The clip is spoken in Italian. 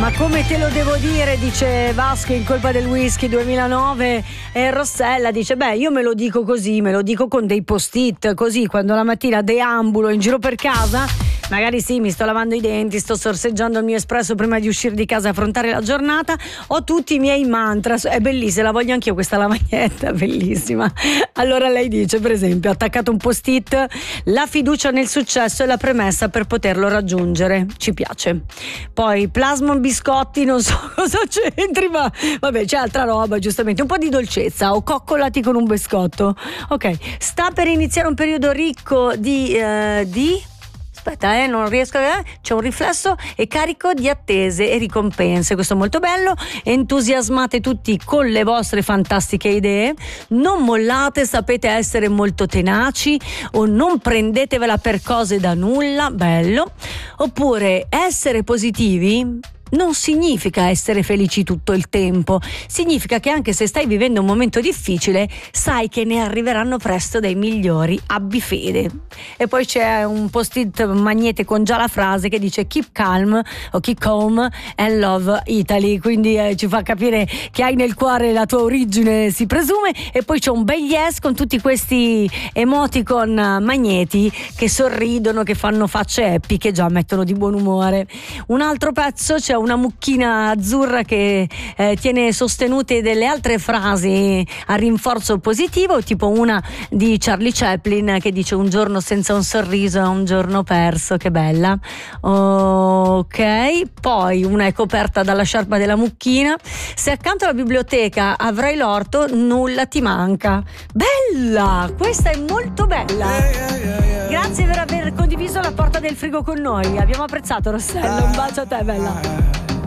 Ma come te lo devo dire, dice Vasco in Colpa del Whisky 2009, e Rossella dice beh, io me lo dico così, me lo dico con dei post-it, così quando la mattina deambulo in giro per casa, magari sì, mi sto lavando i denti, sto sorseggiando il mio espresso prima di uscire di casa e affrontare la giornata, ho tutti i miei mantra. È bellissima, la voglio anch'io questa lavagnetta, bellissima. Allora lei dice, per esempio, attaccato un post-it: la fiducia nel successo è la premessa per poterlo raggiungere. Ci piace. Poi Plasmon biscotti, non so cosa c'entri, ma vabbè, c'è altra roba, giustamente, un po' di dolcezza, o coccolati con un biscotto. Ok, sta per iniziare un periodo ricco di aspetta, non riesco c'è un riflesso, e carico di attese e ricompense. Questo è molto bello. Entusiasmate tutti con le vostre fantastiche idee, non mollate, sapete essere molto tenaci, o non prendetevela per cose da nulla. Bello. Oppure essere positivi non significa essere felici tutto il tempo, significa che anche se stai vivendo un momento difficile, sai che ne arriveranno presto dei migliori, abbi fede. E poi c'è un post-it magnete con già la frase che dice keep calm o keep calm and love Italy, quindi ci fa capire che hai nel cuore la tua origine, si presume. E poi c'è un bel yes con tutti questi emoticon magneti che sorridono, che fanno facce happy, che già mettono di buon umore. Un altro pezzo, c'è una mucchina azzurra che tiene sostenute delle altre frasi a rinforzo positivo, tipo una di Charlie Chaplin che dice: un giorno senza un sorriso è un giorno perso. Che bella. Ok, poi una è coperta dalla sciarpa della mucchina: se accanto alla biblioteca avrai l'orto, nulla ti manca. Bella, questa è molto bella. Grazie per aver condiviso la porta del frigo con noi, abbiamo apprezzato, Rossella, un bacio a te, bella.